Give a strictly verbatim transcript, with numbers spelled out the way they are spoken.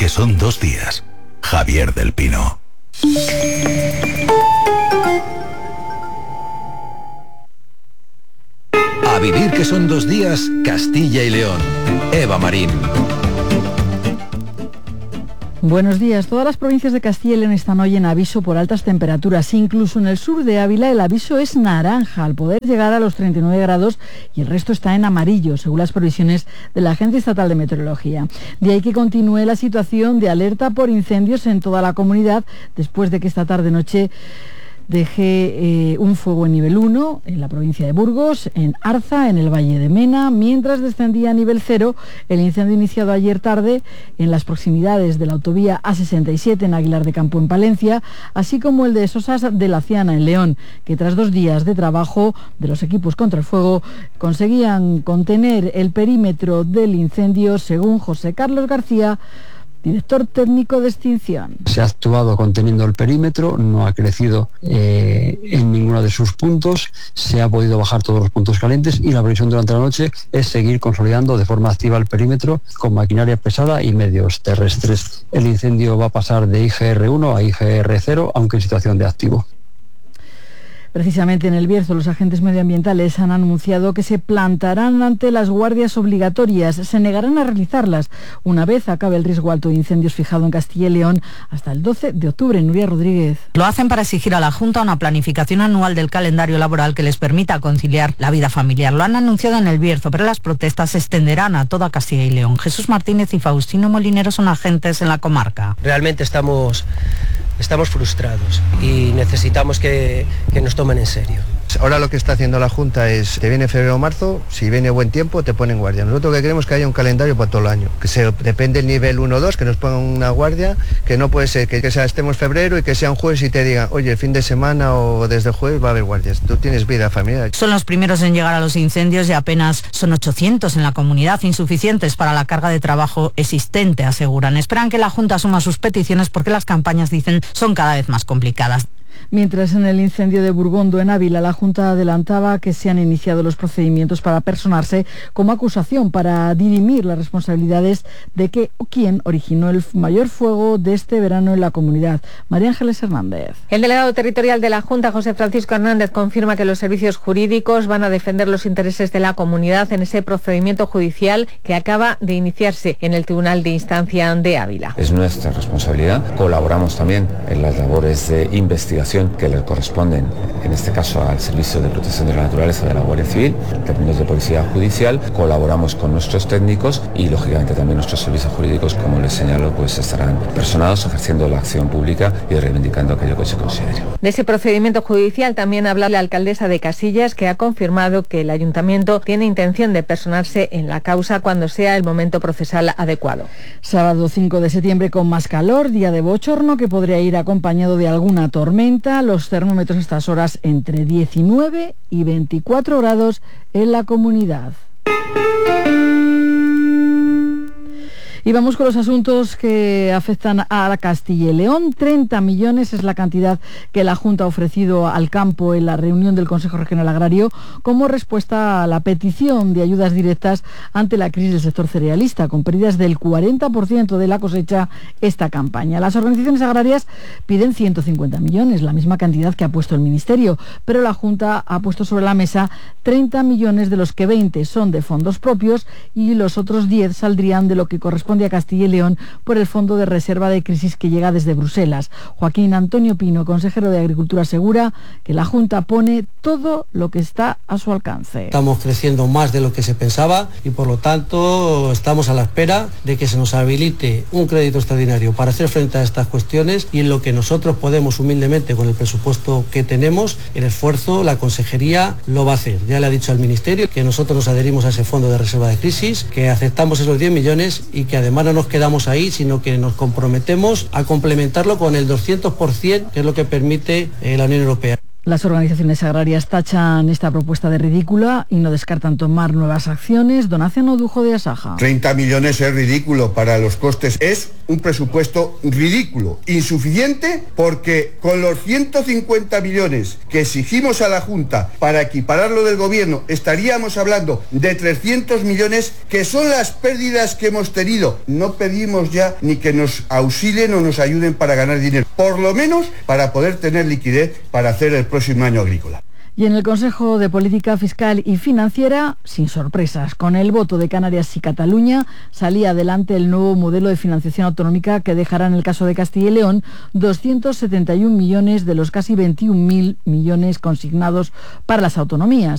que son dos días. Javier del Pino. A vivir que son dos días, Castilla y León. Eva Marín. Buenos días. Todas las provincias de Castilla y León están hoy en aviso por altas temperaturas. Incluso en el sur de Ávila el aviso es naranja, al poder llegar a los treinta y nueve grados, y el resto está en amarillo, según las previsiones de la Agencia Estatal de Meteorología. De ahí que continúe la situación de alerta por incendios en toda la comunidad, después de que esta tarde-noche deje eh, un fuego en nivel uno en la provincia de Burgos, en Arza, en el Valle de Mena, mientras descendía a nivel cero el incendio iniciado ayer tarde en las proximidades de la autovía A sesenta y siete en Aguilar de Campo, en Palencia, así como el de Sosas de la Ciana, en León, que tras dos días de trabajo de los equipos contra el fuego conseguían contener el perímetro del incendio, según José Carlos García, director técnico de extinción. Se ha actuado conteniendo el perímetro, no ha crecido eh, en ninguno de sus puntos, se ha podido bajar todos los puntos calientes, y la previsión durante la noche es seguir consolidando de forma activa el perímetro con maquinaria pesada y medios terrestres. El incendio va a pasar de I G R uno a I G R cero, aunque en situación de activo. Precisamente en el Bierzo, los agentes medioambientales han anunciado que se plantarán ante las guardias obligatorias, se negarán a realizarlas una vez acabe el riesgo alto de incendios fijado en Castilla y León hasta el doce de octubre. Nuria Rodríguez. Lo hacen para exigir a la Junta una planificación anual del calendario laboral que les permita conciliar la vida familiar. Lo han anunciado en el Bierzo, pero las protestas se extenderán a toda Castilla y León. Jesús Martínez y Faustino Molinero son agentes en la comarca. Realmente estamos... Estamos frustrados y necesitamos que, que nos tomen en serio. Ahora lo que está haciendo la Junta es, te viene febrero o marzo, si viene buen tiempo te ponen guardia. Nosotros lo que queremos es que haya un calendario para todo el año, que se depende del nivel uno o dos, que nos pongan una guardia, que no puede ser que, que sea, estemos febrero y que sea un jueves y te digan, oye, el fin de semana o desde el jueves va a haber guardias. Tú tienes vida familiar. Son los primeros en llegar a los incendios y apenas son ochocientos en la comunidad, insuficientes para la carga de trabajo existente, aseguran. Esperan que la Junta asuma sus peticiones porque las campañas, dicen, son cada vez más complicadas. Mientras en el incendio de Burgondo, en Ávila, la Junta adelantaba que se han iniciado los procedimientos para personarse como acusación para dirimir las responsabilidades de que o quién originó el mayor fuego de este verano en la comunidad. María Ángeles Hernández. El delegado territorial de la Junta, José Francisco Hernández, confirma que los servicios jurídicos van a defender los intereses de la comunidad en ese procedimiento judicial que acaba de iniciarse en el Tribunal de Instancia de Ávila. Es nuestra responsabilidad. Colaboramos también en las labores de investigación que le corresponden, en este caso al Servicio de Protección de la Naturaleza de la Guardia Civil, en términos de policía judicial. Colaboramos con nuestros técnicos y, lógicamente, también nuestros servicios jurídicos, como les señalo, pues estarán personados ejerciendo la acción pública y reivindicando aquello que se considere. De ese procedimiento judicial también habla la alcaldesa de Casillas, que ha confirmado que el ayuntamiento tiene intención de personarse en la causa cuando sea el momento procesal adecuado. Sábado cinco de septiembre con más calor, día de bochorno que podría ir acompañado de alguna tormenta. Los termómetros a estas horas entre diecinueve y veinticuatro grados en la comunidad. Y vamos con los asuntos que afectan a Castilla y León. treinta millones es la cantidad que la Junta ha ofrecido al campo en la reunión del Consejo Regional Agrario como respuesta a la petición de ayudas directas ante la crisis del sector cerealista, con pérdidas del cuarenta por ciento de la cosecha esta campaña. Las organizaciones agrarias piden ciento cincuenta millones, la misma cantidad que ha puesto el Ministerio, pero la Junta ha puesto sobre la mesa treinta millones, de los que veinte son de fondos propios y los otros diez saldrían de lo que corresponde a Castilla y León por el Fondo de Reserva de Crisis que llega desde Bruselas. Joaquín Antonio Pino, consejero de Agricultura, asegura que la Junta pone todo lo que está a su alcance. Estamos creciendo más de lo que se pensaba y, por lo tanto, estamos a la espera de que se nos habilite un crédito extraordinario para hacer frente a estas cuestiones, y en lo que nosotros podemos humildemente, con el presupuesto que tenemos, el esfuerzo, la Consejería lo va a hacer. Ya le ha dicho al Ministerio que nosotros nos adherimos a ese Fondo de Reserva de Crisis, que aceptamos esos diez millones y que además no nos quedamos ahí, sino que nos comprometemos a complementarlo con el doscientos por ciento, que es lo que permite eh, la Unión Europea. Las organizaciones agrarias tachan esta propuesta de ridícula y no descartan tomar nuevas acciones. Donación Odujo de Asaja. treinta millones es ridículo para los costes. Es un presupuesto ridículo, insuficiente, porque con los ciento cincuenta millones que exigimos a la Junta para equiparar lo del gobierno, estaríamos hablando de trescientos millones, que son las pérdidas que hemos tenido. No pedimos ya ni que nos auxilien o nos ayuden para ganar dinero, por lo menos para poder tener liquidez para hacer el próximo año agrícola. Y en el Consejo de Política Fiscal y Financiera, sin sorpresas, con el voto de Canarias y Cataluña, salía adelante el nuevo modelo de financiación autonómica que dejará en el caso de Castilla y León doscientos setenta y un millones de los casi veintiún mil millones consignados para las autonomías.